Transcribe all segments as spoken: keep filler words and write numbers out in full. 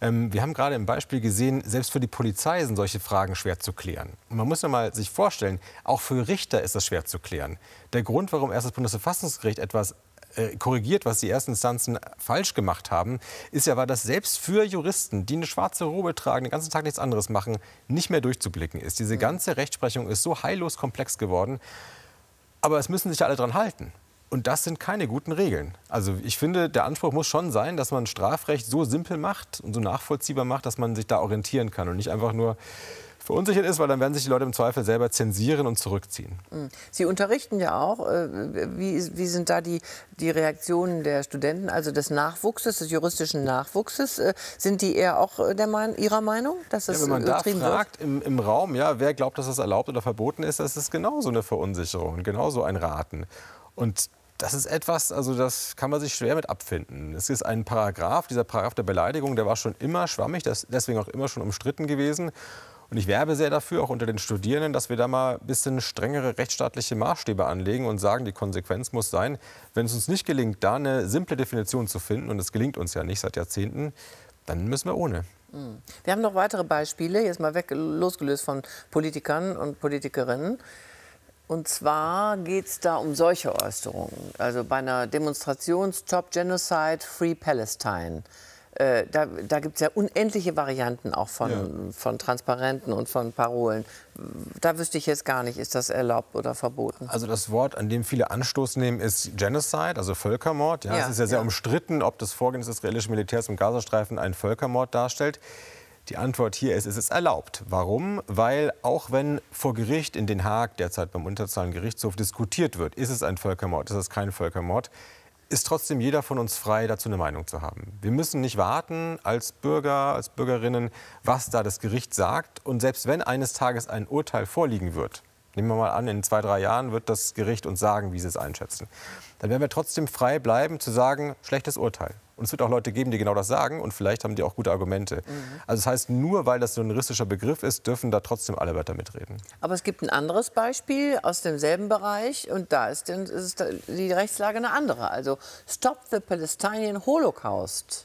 Ähm, wir haben gerade im Beispiel gesehen, selbst für die Polizei sind solche Fragen schwer zu klären. Und man muss ja mal sich vorstellen, auch für Richter ist das schwer zu klären. Der Grund, warum erst das Bundesverfassungsgericht etwas äh, korrigiert, was die ersten Instanzen falsch gemacht haben, ist ja, weil das selbst für Juristen, die eine schwarze Robe tragen, den ganzen Tag nichts anderes machen, nicht mehr durchzublicken ist. Diese ganze Rechtsprechung ist so heillos komplex geworden. Aber es müssen sich alle dran halten. Und das sind keine guten Regeln. Also ich finde, der Anspruch muss schon sein, dass man Strafrecht so simpel macht und so nachvollziehbar macht, dass man sich da orientieren kann und nicht einfach nur verunsichert ist, weil dann werden sich die Leute im Zweifel selber zensieren und zurückziehen. Sie unterrichten ja auch. Wie, wie sind da die, die Reaktionen der Studenten, also des Nachwuchses, des juristischen Nachwuchses? Sind die eher auch der Mein- Ihrer Meinung, dass das ja, wenn man da übertrieben fragt wird? im, im Raum, ja, wer glaubt, dass das erlaubt oder verboten ist, das ist genauso eine Verunsicherung, genauso ein Raten. Und das ist etwas, also das kann man sich schwer mit abfinden. Es ist ein Paragraph, dieser Paragraph der Beleidigung, der war schon immer schwammig, das ist deswegen auch immer schon umstritten gewesen. Und ich werbe sehr dafür, auch unter den Studierenden, dass wir da mal ein bisschen strengere rechtsstaatliche Maßstäbe anlegen und sagen, die Konsequenz muss sein, wenn es uns nicht gelingt, da eine simple Definition zu finden, und es gelingt uns ja nicht seit Jahrzehnten, dann müssen wir ohne. Wir haben noch weitere Beispiele, jetzt mal weg, losgelöst von Politikern und Politikerinnen. Und zwar geht es da um solche Äußerungen. Also bei einer Demonstration Stop Genocide, Free Palestine. Äh, da da gibt es ja unendliche Varianten auch von, ja. von Transparenten und von Parolen. Da wüsste ich jetzt gar nicht, ist das erlaubt oder verboten? Also das Wort, an dem viele Anstoß nehmen, ist Genocide, also Völkermord. Ja, ja, es ist ja sehr ja. umstritten, ob das Vorgehen des israelischen Militärs im Gazastreifen einen Völkermord darstellt. Die Antwort hier ist, es ist erlaubt. Warum? Weil auch wenn vor Gericht in Den Haag, derzeit beim Internationalen Gerichtshof, diskutiert wird, ist es ein Völkermord, ist es kein Völkermord, ist trotzdem jeder von uns frei, dazu eine Meinung zu haben. Wir müssen nicht warten als Bürger, als Bürgerinnen, was da das Gericht sagt. Und selbst wenn eines Tages ein Urteil vorliegen wird, nehmen wir mal an, in zwei, drei Jahren wird das Gericht uns sagen, wie sie es einschätzen, dann werden wir trotzdem frei bleiben, zu sagen, schlechtes Urteil. Und es wird auch Leute geben, die genau das sagen, und vielleicht haben die auch gute Argumente. Mhm. Also das heißt, nur weil das so ein juristischer Begriff ist, dürfen da trotzdem alle weiter mitreden. Aber es gibt ein anderes Beispiel aus demselben Bereich, und da ist, ist die Rechtslage eine andere. Also Stop the Palestinian Holocaust.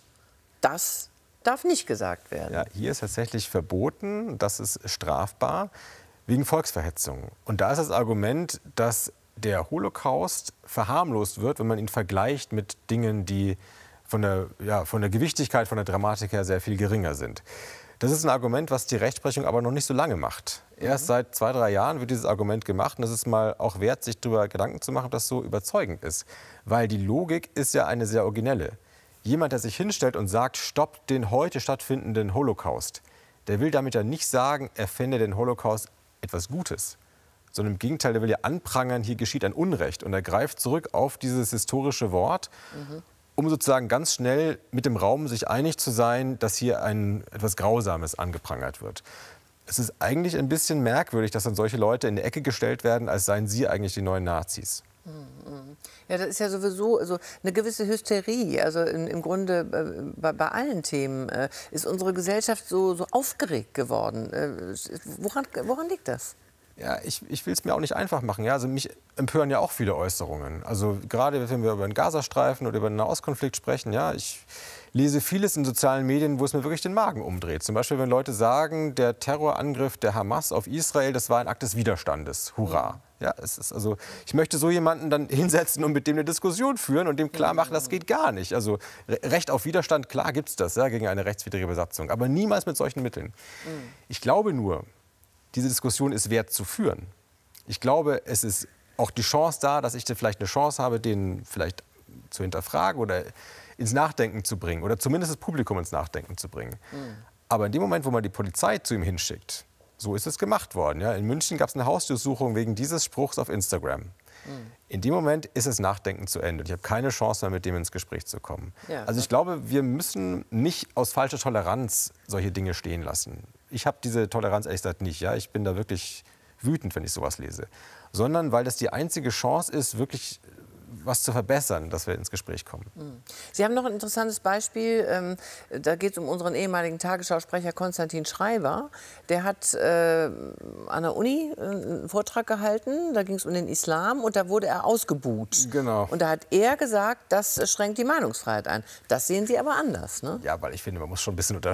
Das darf nicht gesagt werden. Ja, hier ist tatsächlich verboten, das ist strafbar, wegen Volksverhetzung. Und da ist das Argument, dass der Holocaust verharmlost wird, wenn man ihn vergleicht mit Dingen, die von der, ja, von der Gewichtigkeit, von der Dramatik her sehr viel geringer sind. Das ist ein Argument, was die Rechtsprechung aber noch nicht so lange macht. Erst seit zwei, drei Jahren wird dieses Argument gemacht. Und es ist mal auch wert, sich darüber Gedanken zu machen, ob das so überzeugend ist. Weil die Logik ist ja eine sehr originelle. Jemand, der sich hinstellt und sagt, stoppt den heute stattfindenden Holocaust, der will damit ja nicht sagen, er fände den Holocaust etwas Gutes. Sondern im Gegenteil, der will ja anprangern, hier geschieht ein Unrecht. Und er greift zurück auf dieses historische Wort, mhm. um sozusagen ganz schnell mit dem Raum sich einig zu sein, dass hier ein, etwas Grausames angeprangert wird. Es ist eigentlich ein bisschen merkwürdig, dass dann solche Leute in die Ecke gestellt werden, als seien sie eigentlich die neuen Nazis. Ja, das ist ja sowieso also eine gewisse Hysterie. Also in, im Grunde äh, bei, bei allen Themen äh, ist unsere Gesellschaft so, so aufgeregt geworden. Äh, woran, woran liegt das? Ja, ich, ich will es mir auch nicht einfach machen. Ja, also mich empören ja auch viele Äußerungen. Also gerade wenn wir über den Gazastreifen oder über den Nahostkonflikt sprechen, ja, ich lese vieles in sozialen Medien, wo es mir wirklich den Magen umdreht. Zum Beispiel, wenn Leute sagen, der Terrorangriff der Hamas auf Israel, das war ein Akt des Widerstandes. Hurra! Ja, es ist also, ich möchte so jemanden dann hinsetzen und mit dem eine Diskussion führen und dem klar machen, das geht gar nicht. Also Recht auf Widerstand, klar gibt es das, ja, gegen eine rechtswidrige Besatzung, aber niemals mit solchen Mitteln. Ich glaube nur, diese Diskussion ist wert zu führen. Ich glaube, es ist auch die Chance da, dass ich vielleicht eine Chance habe, den vielleicht zu hinterfragen oder ins Nachdenken zu bringen oder zumindest das Publikum ins Nachdenken zu bringen. Mhm. Aber in dem Moment, wo man die Polizei zu ihm hinschickt, so ist es gemacht worden. Ja? In München gab es eine Hausdurchsuchung wegen dieses Spruchs auf Instagram. Mhm. In dem Moment ist das Nachdenken zu Ende. Ich habe keine Chance mehr, mit dem ins Gespräch zu kommen. Ja, also ich glaube, wir müssen nicht aus falscher Toleranz solche Dinge stehen lassen. Ich habe diese Toleranz ehrlich gesagt nicht. Ja? Ich bin da wirklich wütend, wenn ich sowas lese. Sondern weil das die einzige Chance ist, wirklich was zu verbessern, dass wir ins Gespräch kommen. Sie haben noch ein interessantes Beispiel. Ähm, da geht es um unseren ehemaligen Tagesschausprecher Konstantin Schreiber. Der hat äh, an der Uni einen Vortrag gehalten. Da ging es um den Islam und da wurde er ausgebuht. Genau. Und da hat er gesagt, das schränkt die Meinungsfreiheit ein. Das sehen Sie aber anders, ne? Ja, weil ich finde, man muss schon ein bisschen unterscheiden.